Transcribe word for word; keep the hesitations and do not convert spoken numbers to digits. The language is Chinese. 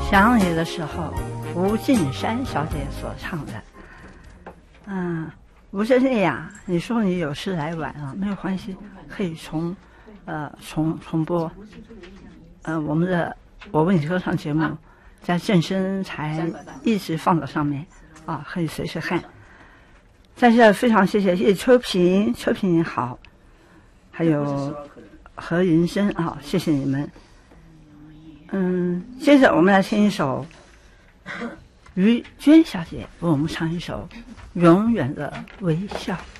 想你的时候，吴敬山小姐所唱的。嗯，吴先生呀，你说你有事来晚了，没有关系，可以重呃重重播。呃，我们的我为你歌唱节目在正声台一直放到上面啊，可以随时看。在这非常谢谢谢谢秋萍，秋萍你好，还有何云生啊，谢谢你们。嗯，接着我们来听一首于娟小姐为我们唱一首《永远的微笑》。